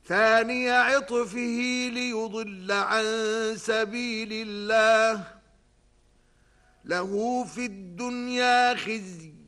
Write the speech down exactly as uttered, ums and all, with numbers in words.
ثاني عطفه ليضل عن سبيل الله له في الدنيا خزي